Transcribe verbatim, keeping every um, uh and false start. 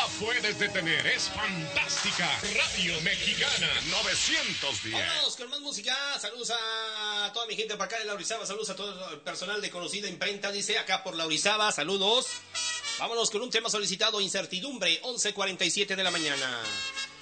puedes detener, es fantástica. Radio Mexicana novecientos diez. Vamos con más música. Saludos a toda mi gente para acá de Laurizaba. Saludos a todo el personal de Conocida Imprenta. Dice acá por Laurizaba. Saludos. Vámonos con un tema solicitado, Incertidumbre, once cuarenta y siete de la mañana.